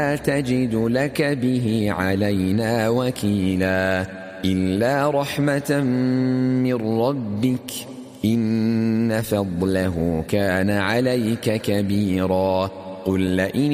تجد لك به علينا وكيلا إلا رحمة من ربك إن فضله كان عليك كبيرا قل لئن